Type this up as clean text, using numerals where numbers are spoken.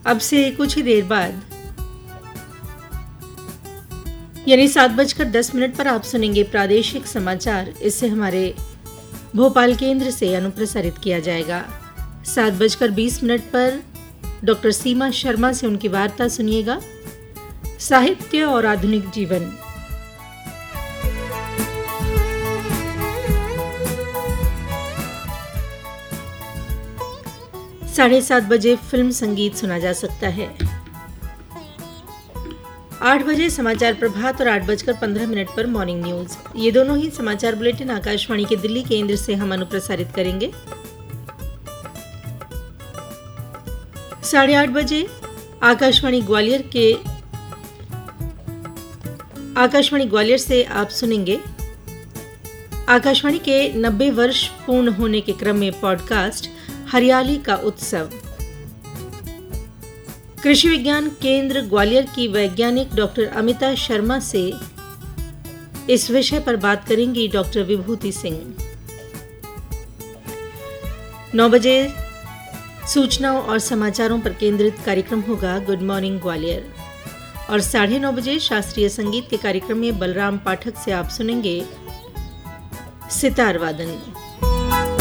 अब से कुछ ही देर बाद यानी 7:10 पर आप सुनेंगे प्रादेशिक समाचार। इससे हमारे भोपाल केंद्र से अनुप्रसारित किया जाएगा। 7:20 पर डॉक्टर सीमा शर्मा से उनकी वार्ता सुनिएगा, साहित्य और आधुनिक जीवन। 7:30 बजे फिल्म संगीत सुना जा सकता है। 8 बजे समाचार प्रभात और 8:15 पर मॉर्निंग न्यूज। ये दोनों ही समाचार बुलेटिन आकाशवाणी के दिल्ली केंद्र से हम अनुप्रसारित करेंगे। 8:30 बजे आकाशवाणी ग्वालियर से आप सुनेंगे आकाशवाणी के 90 वर्ष पूर्ण होने के क्रम में पॉडकास्ट हरियाली का उत्सव। कृषि विज्ञान केंद्र ग्वालियर की वैज्ञानिक डॉक्टर अमिता शर्मा से इस विषय पर बात करेंगी डॉक्टर विभूति सिंह। 9 बजे सूचनाओं और समाचारों पर केंद्रित कार्यक्रम होगा गुड मॉर्निंग ग्वालियर और 9:30 बजे शास्त्रीय संगीत के कार्यक्रम में बलराम पाठक से आप सुनेंगे सितार वादन।